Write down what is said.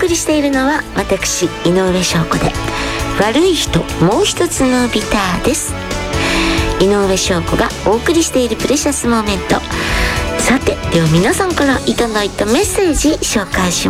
送りしているのは私井上翔子で、悪い人もう一つのビターです。井上翔子がお送りしているプレシャスモーメント。さて、では皆さんからいただいたメッセージ紹介します。